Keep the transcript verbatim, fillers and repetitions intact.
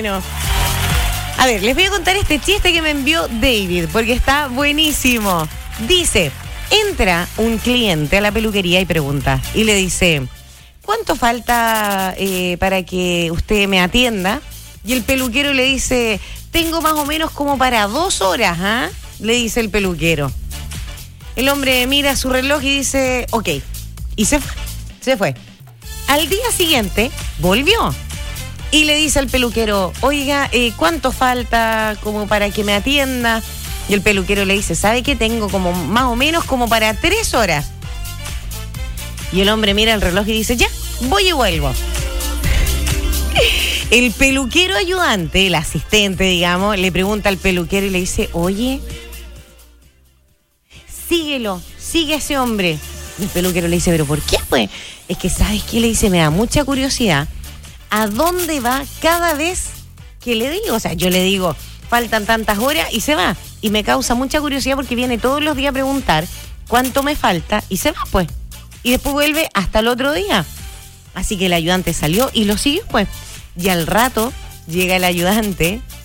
bueno. A ver, les voy a contar este chiste que me envió David, porque está buenísimo. Dice, entra un cliente a la peluquería y pregunta, y le dice, ¿cuánto falta eh, para que usted me atienda? Y el peluquero le dice, tengo más o menos como para dos horas, ¿ah? ¿eh? Le dice el peluquero. El hombre mira su reloj y dice, ok, y se fue, se fue. Al día siguiente, volvió. Y le dice al peluquero, oiga, eh, ¿cuánto falta como para que me atienda? Y el peluquero le dice, ¿sabe qué? Tengo como más o menos como para tres horas. Y el hombre mira el reloj y dice, ya, voy y vuelvo. El peluquero ayudante, el asistente, digamos, le pregunta al peluquero y le dice, oye, síguelo, sigue a ese hombre. Y el peluquero le dice, ¿pero por qué, pues? Es que, ¿sabes qué? Le dice, me da mucha curiosidad. ¿A dónde va cada vez que le digo? O sea, yo le digo, faltan tantas horas y se va. Y me causa mucha curiosidad porque viene todos los días a preguntar cuánto me falta y se va, pues. Y después vuelve hasta el otro día. Así que el ayudante salió y lo siguió, pues. Y al rato llega el ayudante